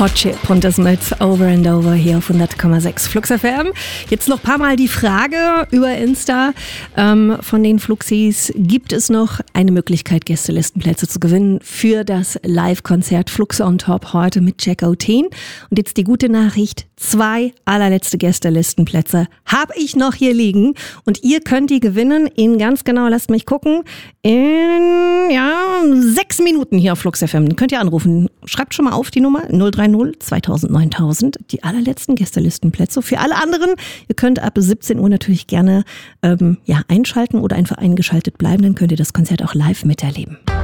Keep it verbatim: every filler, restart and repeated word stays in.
Hot Chip und das mit Over and Over hier auf hundert Komma sechs Flux F M. Jetzt noch ein paar Mal die Frage über Insta ähm, von den Fluxis. Gibt es noch eine Möglichkeit, Gästelistenplätze zu gewinnen für das Live-Konzert Flux on Top heute mit Jack O'Teen? Und jetzt die gute Nachricht, zwei allerletzte Gästelistenplätze habe ich noch hier liegen und ihr könnt die gewinnen in ganz genau, lasst mich gucken, in ja, sechs Minuten hier auf Flux F M. Dann könnt ihr anrufen. Schreibt schon mal auf die Nummer null drei null zweitausend neuntausend, die allerletzten Gästelistenplätze. Für alle anderen, ihr könnt ab siebzehn Uhr natürlich gerne ähm, ja, einschalten oder einfach eingeschaltet bleiben, dann könnt ihr das Konzert auch live miterleben.